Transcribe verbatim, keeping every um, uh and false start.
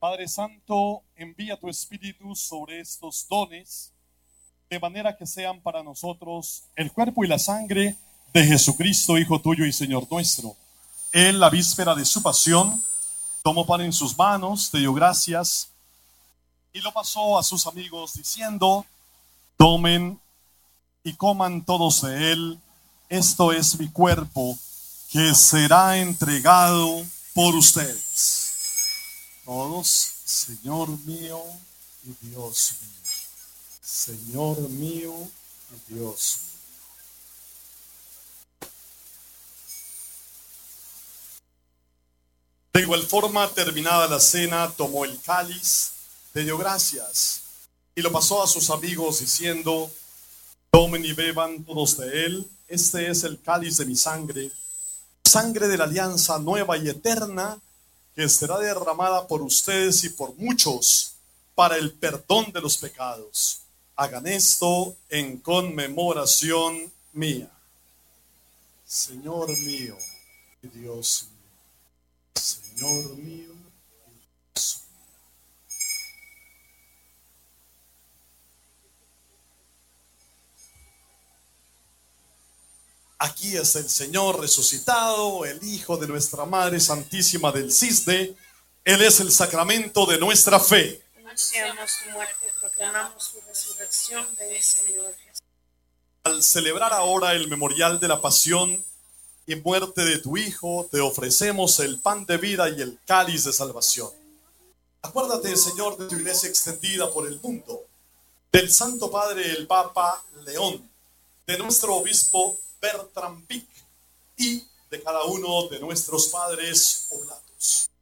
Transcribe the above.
Padre Santo, envía tu Espíritu sobre estos dones, de manera que sean para nosotros el cuerpo y la sangre de Jesucristo, Hijo tuyo y Señor nuestro. Él, la víspera de su pasión, tomó pan en sus manos, te dio gracias y lo pasó a sus amigos diciendo: tomen y coman todos de él, esto es mi cuerpo que será entregado por ustedes. Todos, Señor mío y Dios mío, Señor mío y Dios mío. De igual forma, terminada la cena, tomó el cáliz, te dio gracias y lo pasó a sus amigos diciendo: tomen y beban todos de él, este es el cáliz de mi sangre, sangre de la alianza nueva y eterna, que será derramada por ustedes y por muchos para el perdón de los pecados. Hagan esto en conmemoración mía. Señor mío y Dios mío, Señor mío y Dios mío. Aquí es el Señor resucitado, el Hijo de nuestra Madre Santísima del Cisne. Él es el sacramento de nuestra fe. Anunciamos su muerte, proclamamos su resurrección, ven Señor Jesús. Al celebrar ahora el memorial de la pasión y muerte de tu Hijo, te ofrecemos el pan de vida y el cáliz de salvación. Acuérdate, Señor, de tu iglesia extendida por el mundo, del Santo Padre el Papa León, de nuestro obispo Bertrand Pic y de cada uno de nuestros padres oblatos.